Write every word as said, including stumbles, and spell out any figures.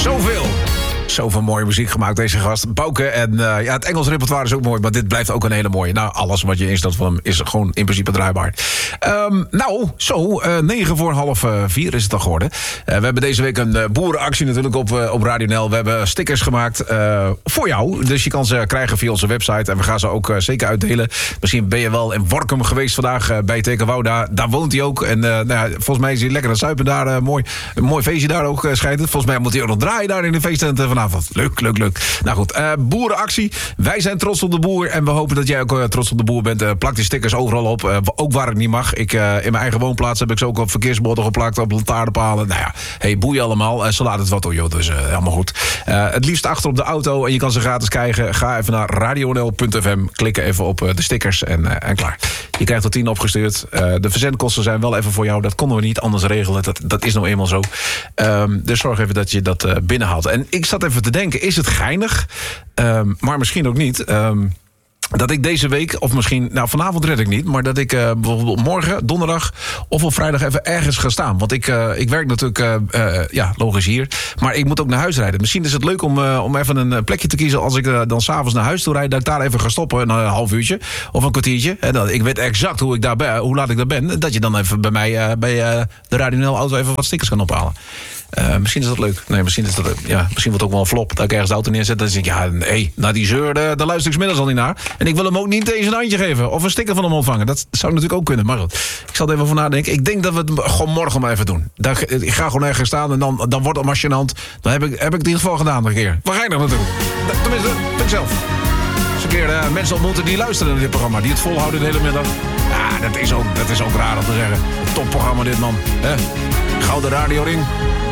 Zoveel. Zoveel mooie muziek gemaakt, deze gast. Bouke. En uh, ja, het Engels repertoire is ook mooi, maar dit blijft ook een hele mooie. Nou, alles wat je instelt van hem is gewoon in principe draaibaar. Um, nou, zo, uh, negen voor half uh, vier is het al geworden. Uh, we hebben deze week een uh, boerenactie natuurlijk op, uh, op Radio N L. We hebben stickers gemaakt uh, voor jou. Dus je kan ze krijgen via onze website. En we gaan ze ook uh, zeker uitdelen. Misschien ben je wel in Workum geweest vandaag uh, bij Tekenwouw. Daar, daar woont hij ook. En uh, nou ja, volgens mij is hij lekker aan het zuipen daar. Uh, mooi, een mooi feestje daar ook uh, schijnt het. Volgens mij moet hij ook nog draaien daar in de feesttent uh, vanavond. Leuk, leuk, leuk. Nou goed, uh, boerenactie. Wij zijn trots op de boer. En we hopen dat jij ook uh, trots op de boer bent. Uh, plak die stickers overal op. Uh, ook waar het niet mag. Ik, uh, in mijn eigen woonplaats heb ik ze ook op verkeersborden geplakt. Op lantaarnpalen. Nou ja, hey, boeien allemaal. Uh, ze laten het wat door, joh. Dus uh, helemaal goed. Uh, het liefst achter op de auto. En je kan ze gratis krijgen. Ga even naar radio n l punt f m. Klik even op uh, de stickers. En, uh, en klaar. Je krijgt er tien opgestuurd. Uh, de verzendkosten zijn wel even voor jou. Dat konden we niet anders regelen. Dat, dat is nou eenmaal zo. Um, dus zorg even dat je dat uh, binnenhaalt. En ik zat even te denken. Is het geinig? Um, maar misschien ook niet. Um, dat ik deze week, of misschien, nou vanavond red ik niet, maar dat ik uh, bijvoorbeeld morgen, donderdag of op vrijdag even ergens ga staan. Want ik, uh, ik werk natuurlijk, uh, uh, ja, logisch hier, maar ik moet ook naar huis rijden. Misschien is het leuk om, uh, om even een plekje te kiezen als ik uh, dan s'avonds naar huis toe rijd, dat ik daar even ga stoppen, een half uurtje of een kwartiertje. En dan, ik weet exact hoe, ik daar ben, hoe laat ik daar ben, dat je dan even bij mij uh, bij uh, de Radio N L auto even wat stickers kan ophalen. Uh, misschien is dat leuk. Nee, misschien is dat leuk. Ja, misschien wordt het ook wel een flop. Dat ik ergens de auto neerzet. Dan denk ik, ja, nee, naar die zeur, daar luister ik 's middags al niet naar. En ik wil hem ook niet eens een handje geven. Of een sticker van hem ontvangen. Dat zou natuurlijk ook kunnen. Maar goed, ik zal er even over nadenken. Ik denk dat we het gewoon morgen maar even doen. Dan, ik ga gewoon ergens staan en dan, dan wordt het maar gênant. Dan heb ik, heb ik het in ieder geval gedaan een keer. Waar ga je nog naartoe? Tenminste, vind ik zelf. Als een keer uh, mensen ontmoeten die luisteren naar dit programma. Die het volhouden de hele middag. Ja, dat is ook, dat is ook raar om te zeggen. Een topprogramma dit, man. Hè? Gouden radioring.